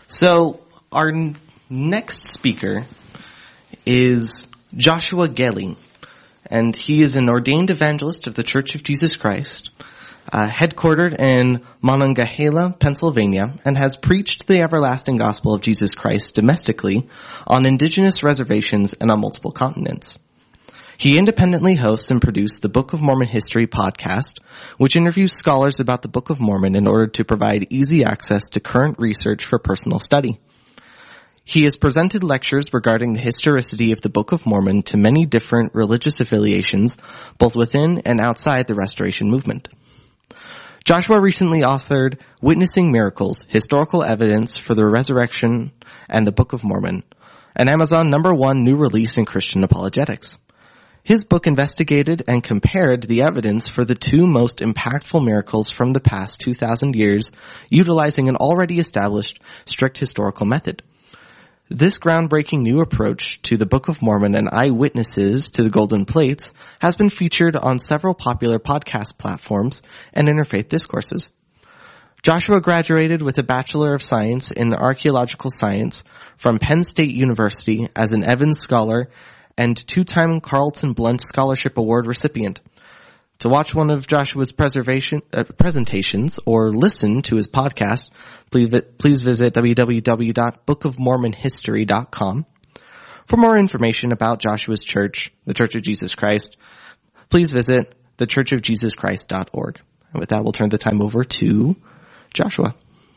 So our next speaker is Joshua Gailey, and he is an ordained evangelist of the Church of Jesus Christ, headquartered in Monongahela, Pennsylvania, and has preached the everlasting gospel of Jesus Christ domestically on indigenous reservations and on multiple continents. He independently hosts and produces the Book of Mormon History podcast, which interviews scholars about the Book of Mormon in order to provide easy access to current research for personal study. He has presented lectures regarding the historicity of the Book of Mormon to many different religious affiliations, both within and outside the Restoration movement. Joshua recently authored Witnessing Miracles, Historical Evidence for the Resurrection and the Book of Mormon, an Amazon #1 new release in Christian apologetics. His book investigated and compared the evidence for the two most impactful miracles from the past 2,000 years, utilizing an already established strict historical method. This groundbreaking new approach to the Book of Mormon and eyewitnesses to the Golden Plates has been featured on several popular podcast platforms and interfaith discourses. Joshua graduated with a Bachelor of Science in Archaeological Science from Penn State University as an Evans Scholar and two-time Carlton Blunt Scholarship Award recipient. To watch one of Joshua's presentations or listen to his podcast, please visit www.bookofmormonhistory.com. For more information about Joshua's church, the Church of Jesus Christ, please visit thechurchofjesuschrist.org. And with that, we'll turn the time over to Joshua.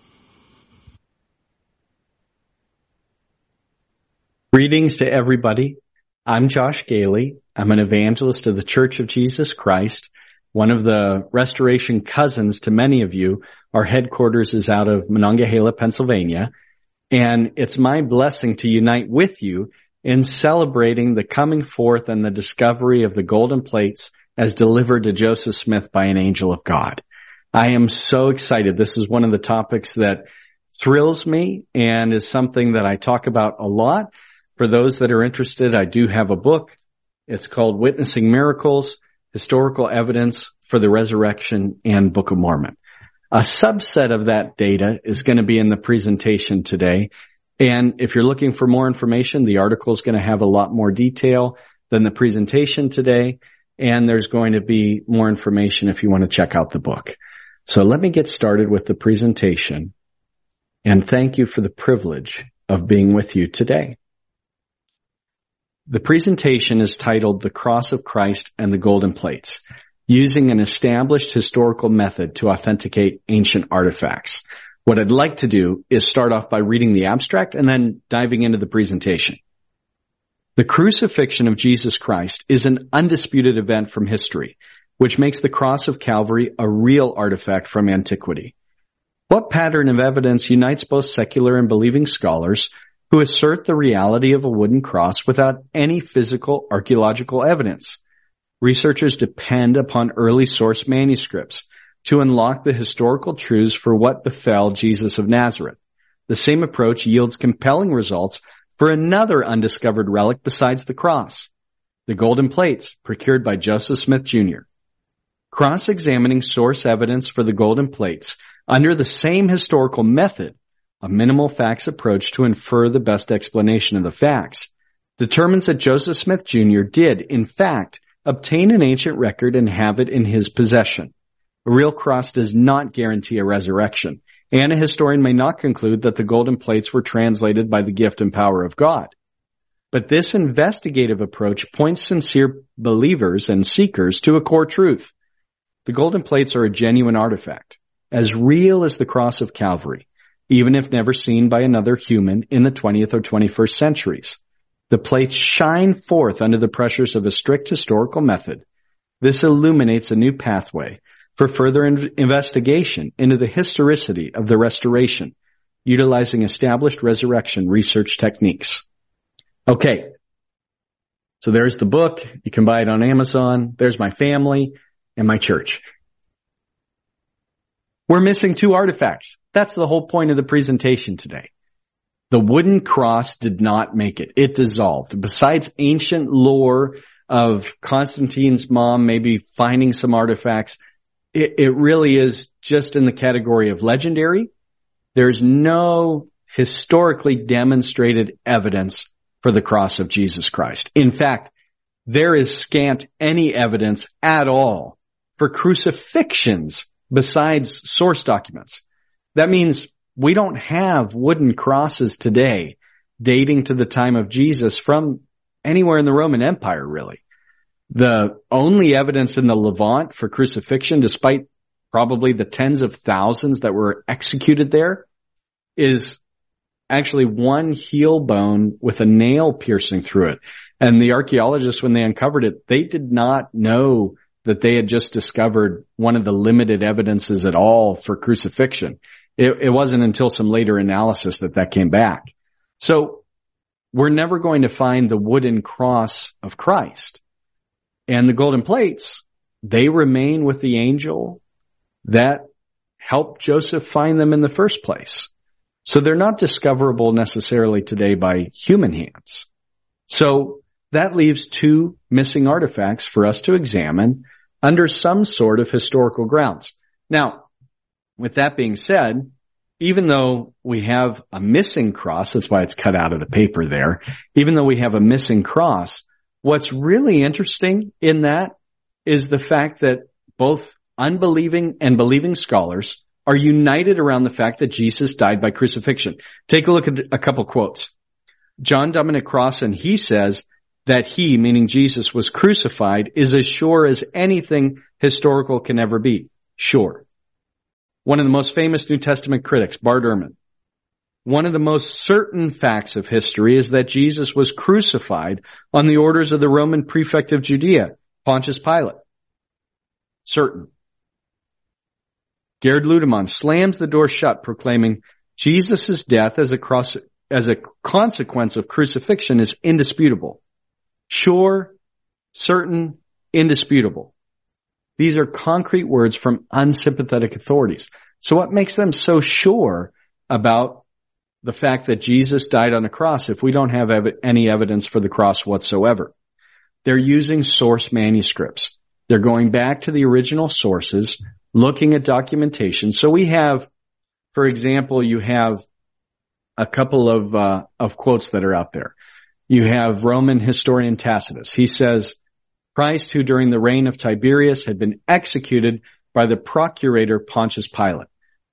Greetings to everybody. I'm Josh Gailey. I'm an evangelist of the Church of Jesus Christ, one of the Restoration cousins to many of you. Our headquarters is out of Monongahela, Pennsylvania, and it's my blessing to unite with you in celebrating the coming forth and the discovery of the golden plates as delivered to Joseph Smith by an angel of God. I am so excited. This is one of the topics that thrills me and is something that I talk about a lot. For those that are interested, I do have a book. It's called Witnessing Miracles, Historical Evidence for the Resurrection and Book of Mormon. A subset of that data is going to be in the presentation today. And if you're looking for more information, the article is going to have a lot more detail than the presentation today. And there's going to be more information if you want to check out the book. So let me get started with the presentation. And thank you for the privilege of being with you today. The presentation is titled The Cross of Christ and the Golden Plates, using an established historical method to authenticate ancient artifacts. What I'd like to do is start off by reading the abstract and then diving into the presentation. The crucifixion of Jesus Christ is an undisputed event from history, which makes the cross of Calvary a real artifact from antiquity. What pattern of evidence unites both secular and believing scholars who assert the reality of a wooden cross without any physical archaeological evidence? Researchers depend upon early source manuscripts to unlock the historical truths for what befell Jesus of Nazareth. The same approach yields compelling results for another undiscovered relic besides the cross, the golden plates procured by Joseph Smith Jr. Cross-examining source evidence for the golden plates under the same historical method, a minimal facts approach to infer the best explanation of the facts, determines that Joseph Smith Jr. did, in fact, obtain an ancient record and have it in his possession. A real cross does not guarantee a resurrection, and a historian may not conclude that the golden plates were translated by the gift and power of God. But this investigative approach points sincere believers and seekers to a core truth. The golden plates are a genuine artifact, as real as the cross of Calvary, even if never seen by another human in the 20th or 21st centuries. The plates shine forth under the pressures of a strict historical method. This illuminates a new pathway for further investigation into the historicity of the Restoration, utilizing established resurrection research techniques. Okay, so there's the book. You can buy it on Amazon. There's my family and my church. We're missing two artifacts. That's the whole point of the presentation today. The wooden cross did not make it. It dissolved. Besides ancient lore of Constantine's mom maybe finding some artifacts, it really is just in the category of legendary. There's no historically demonstrated evidence for the cross of Jesus Christ. In fact, there is scant any evidence at all for crucifixions besides source documents. That means we don't have wooden crosses today dating to the time of Jesus from anywhere in the Roman Empire, really. The only evidence in the Levant for crucifixion, despite probably the tens of thousands that were executed there, is actually one heel bone with a nail piercing through it. And the archaeologists, when they uncovered it, they did not know that they had just discovered one of the limited evidences at all for crucifixion. It wasn't until some later analysis that came back. So we're never going to find the wooden cross of Christ. And the golden plates, they remain with the angel that helped Joseph find them in the first place. So they're not discoverable necessarily today by human hands. So that leaves two missing artifacts for us to examine under some sort of historical grounds. Now, with that being said, even though we have a missing cross, that's why it's cut out of the paper there, even though we have a missing cross, what's really interesting in that is the fact that both unbelieving and believing scholars are united around the fact that Jesus died by crucifixion. Take a look at a couple quotes. John Dominic Crossan, he says that he, meaning Jesus, was crucified is as sure as anything historical can ever be. Sure. One of the most famous New Testament critics, Bart Ehrman. One of the most certain facts of history is that Jesus was crucified on the orders of the Roman prefect of Judea, Pontius Pilate. Certain. Gerhard Ludemann slams the door shut, proclaiming Jesus' death as a consequence of crucifixion is indisputable. Sure, certain, indisputable. These are concrete words from unsympathetic authorities. So what makes them so sure about the fact that Jesus died on a cross if we don't have any evidence for the cross whatsoever? They're using source manuscripts. They're going back to the original sources, looking at documentation. So we have, for example, you have a couple of quotes that are out there. You have Roman historian Tacitus. He says, Christ, who during the reign of Tiberius had been executed by the procurator Pontius Pilate.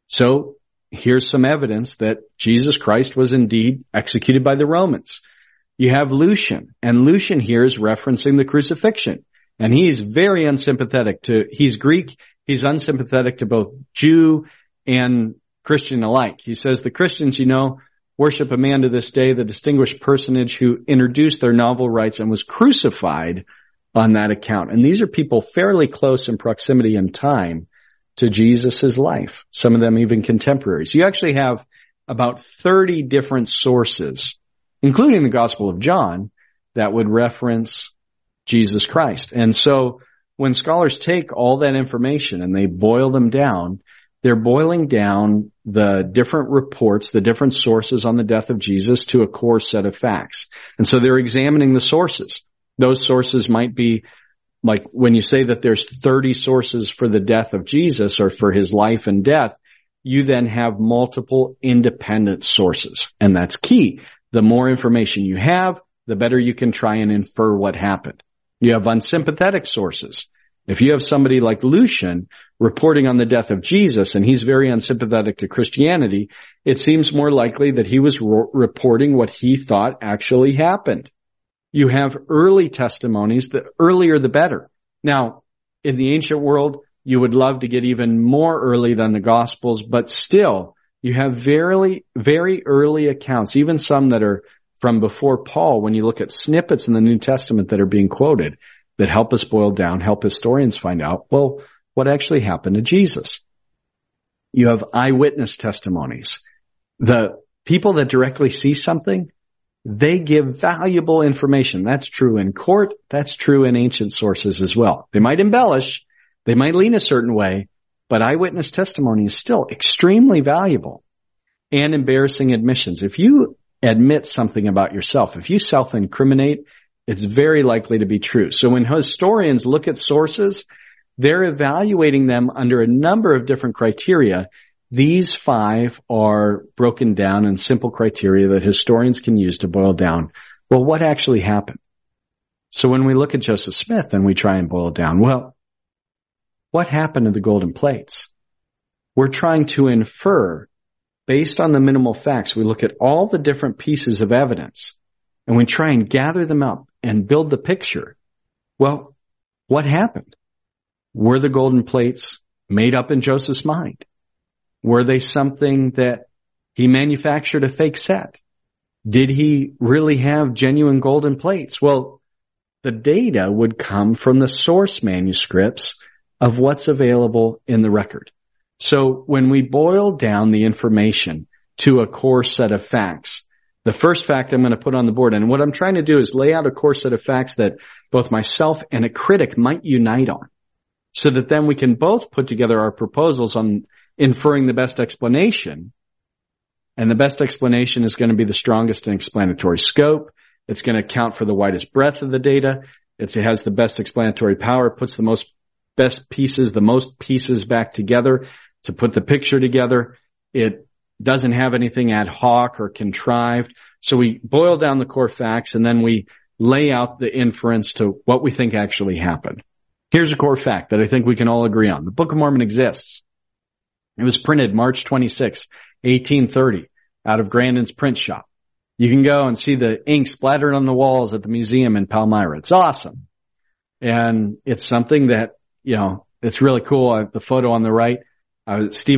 So here's some evidence that Jesus Christ was indeed executed by the Romans. You have Lucian, and Lucian here is referencing the crucifixion. And he's very unsympathetic he's Greek, he's unsympathetic to both Jew and Christian alike. He says the Christians, worship a man to this day, the distinguished personage who introduced their novel rites and was crucified on that account. And these are people fairly close in proximity and time to Jesus' life. Some of them even contemporaries. You actually have about 30 different sources, including the Gospel of John, that would reference Jesus Christ. And so when scholars take all that information and they boil them down, they're boiling down the different reports, the different sources on the death of Jesus to a core set of facts. And so they're examining the sources. Those sources might be like when you say that there's 30 sources for the death of Jesus or for his life and death, you then have multiple independent sources. And that's key. The more information you have, the better you can try and infer what happened. You have unsympathetic sources. If you have somebody like Lucian reporting on the death of Jesus and he's very unsympathetic to Christianity, it seems more likely that he was reporting what he thought actually happened. You have early testimonies, the earlier the better. Now, in the ancient world, you would love to get even more early than the Gospels, but still, you have very, very early accounts, even some that are from before Paul, when you look at snippets in the New Testament that are being quoted, that help us boil down, help historians find out, well, what actually happened to Jesus. You have eyewitness testimonies. The people that directly see something, they give valuable information. That's true in court. That's true in ancient sources as well. They might embellish. They might lean a certain way, but eyewitness testimony is still extremely valuable. And embarrassing admissions. If you admit something about yourself, if you self-incriminate, it's very likely to be true. So when historians look at sources, they're evaluating them under a number of different criteria These 5 are broken down in simple criteria that historians can use to boil down, well, what actually happened? So when we look at Joseph Smith and we try and boil down, well, what happened to the golden plates? We're trying to infer based on the minimal facts. We look at all the different pieces of evidence and we try and gather them up and build the picture. Well, what happened? Were the golden plates made up in Joseph's mind? Were they something that he manufactured a fake set? Did he really have genuine golden plates? Well, the data would come from the source manuscripts of what's available in the record. So when we boil down the information to a core set of facts, the first fact I'm going to put on the board, and what I'm trying to do is lay out a core set of facts that both myself and a critic might unite on, so that then we can both put together our proposals on inferring the best explanation. And the best explanation is going to be the strongest in explanatory scope. It's going to account for the widest breadth of the data. It has the best explanatory power, puts the most pieces back together to put the picture together. It doesn't have anything ad hoc or contrived. So we boil down the core facts and then we lay out the inference to what we think actually happened. Here's a core fact that I think we can all agree on. The Book of Mormon exists. It was printed March 26, 1830 out of Grandin's print shop. You can go and see the ink splattered on the walls at the museum in Palmyra. It's awesome. And it's something that, it's really cool. The photo on the right, Steve